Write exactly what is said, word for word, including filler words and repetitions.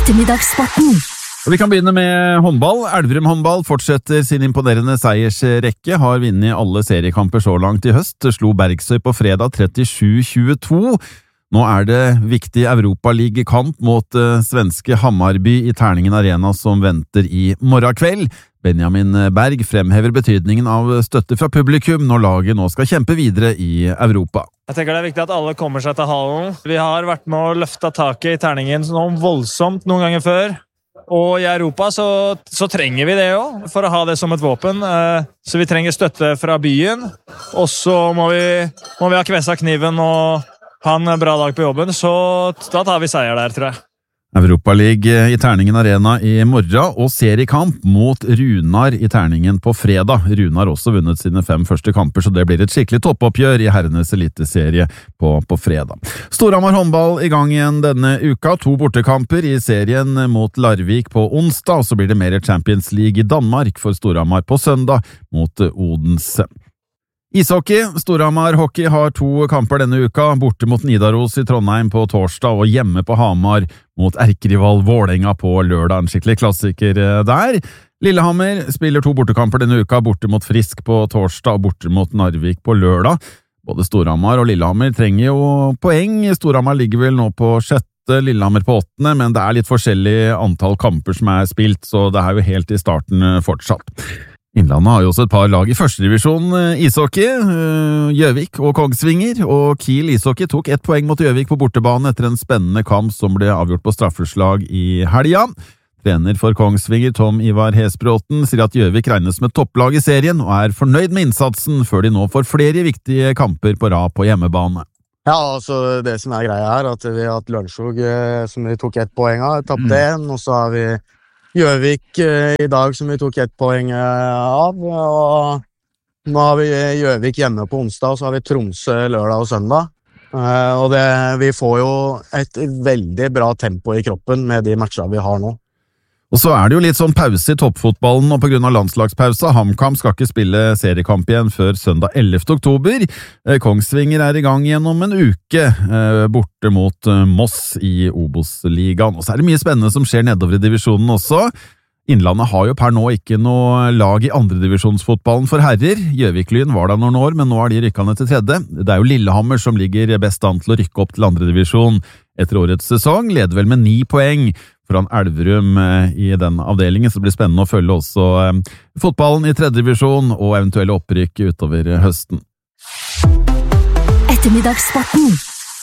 Ettermiddagssporten. Og vi kan begynne med håndball. Elverum håndball fortsetter sin imponerende seiersrekke, har vunnet alle seriekamper så langt i høst, slo Bergsøy på fredag trettisju tjueto. Nå er det viktig Europaligakamp mot uh, svenske Hammarby i Terningen Arena som venter i morgen kveld. Benjamin Berg fremhever betydningen av støtte fra publikum når laget nå skal kjempe videre i Europa. Jeg tenker det er viktig at alle kommer seg til hallen. Vi har vært med å løfte taket i Terningen noe voldsomt noen ganger før. Og i Europa så, så trenger vi det jo, for å ha det som et våpen. Så vi trenger støtte fra byen. Og så må vi, må vi ha kvessa kniven og ha en bra dag på jobben. Så da tar vi seier der, tror jeg. Europaliga i Terningen Arena i morgen, og seriekamp mot Runar i Terningen på fredag. Runar har også vunnet sine fem første kamper, så det blir et skikkelig toppoppgjør i herrenes eliteserie på, på fredag. Storhamar håndball i gang igjen denne uka. To bortekamper i serien mot Larvik på onsdag, og så blir det mer Champions League i Danmark for Storhamar på søndag mot Odense. Ishockey. Storhamar Hockey har to kamper denne uka, borte mot Nidaros i Trondheim på torsdag og hjemme på Hamar mot erkerival Vålerenga på lørdag. En skikkelig klassiker der. Lillehammer spiller to bortekamper denne uka, borte mot Frisk på torsdag og borte mot Narvik på lørdag. Både Storhamar og Lillehammer trenger jo poeng. Storhamar ligger vel nå på sjette, Lillehammer på åttende, men det er litt forskjellig antall kamper som er spilt, så det er jo helt i starten fortsatt. Innlandet har jo også et par lag i første divisjon ishockey, Gjøvik og Kongsvinger, og Kiel ishockey tok ett poeng mot Gjøvik på bortebane etter en spennende kamp som ble avgjort på straffeslag i helga. Trener for Kongsvinger, Tom Ivar Hesbråten, sier at Gjøvik regnes med topplag i serien og er fornøyd med innsatsen før de nå får flere viktige kamper på rad på hjemmebane. Ja, altså det som er greia her, at vi har hatt Lørenskog som vi tok ett poeng av, tappte en, og så har vi Gjøvik eh, i dag som vi tok ett poeng eh, av, og nå har vi Gjøvik hjemme på onsdag, og så har vi Tromsø lørdag og søndag. Eh, og det, vi får jo et veldig bra tempo i kroppen med de matchene vi har nå. Og så er det jo litt sånn pause i toppfotballen, og på grunn av landslagspausa, HamKam skal ikke spille seriekamp igjen før søndag ellevte oktober. Kongsvinger er i gang gjennom en uke, eh, borte mot Moss i Obos-ligaen. Og så er det mye spennende som skjer nedover i divisjonen også. Innlandet har jo per nå ikke noe lag i andredivisjonsfotballen for herrer. Gjøvik-Lyn var da noen år, men nå er de rykket ned til tredje. Det er jo Lillehammer som ligger best an til å rykke opp til andredivisjon etter årets sesong, leder vel med ni poeng foran Elverum i den avdelingen, så det blir spennende å følge også fotballen i tredje divisjon og eventuelle opprykk utover høsten. Ettermiddagssporten.